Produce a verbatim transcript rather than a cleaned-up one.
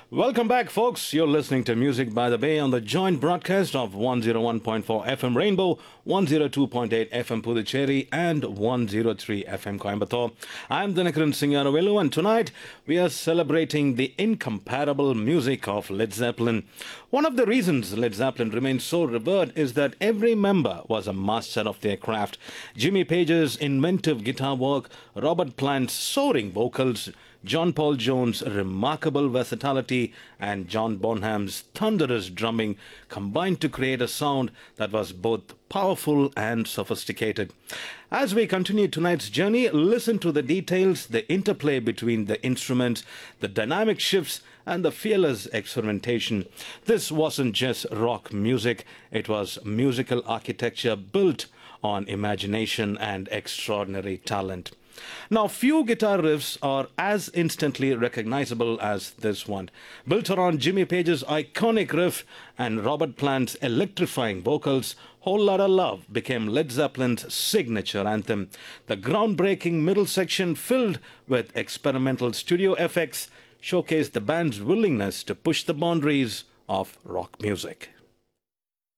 Welcome back, folks. You're listening to Music by the Bay on the joint broadcast of one oh one point four F M Rainbow, one oh two point eight F M Puducherry, and one oh three F M Coimbatore. I'm Dinakaran Singaravelu, and tonight we are celebrating the incomparable music of Led Zeppelin. One of the reasons Led Zeppelin remains so revered is that every member was a master of their craft. Jimmy Page's inventive guitar work, Robert Plant's soaring vocals, John Paul Jones' remarkable versatility, and John Bonham's thunderous drumming combined to create a sound that was both powerful and sophisticated. As we continue tonight's journey, listen to the details, the interplay between the instruments, the dynamic shifts, and the fearless experimentation. This wasn't just rock music, it was musical architecture built on imagination and extraordinary talent. Now, few guitar riffs are as instantly recognizable as this one. Built around Jimmy Page's iconic riff and Robert Plant's electrifying vocals, Whole Lotta Love became Led Zeppelin's signature anthem. The groundbreaking middle section, filled with experimental studio effects, showcased the band's willingness to push the boundaries of rock music.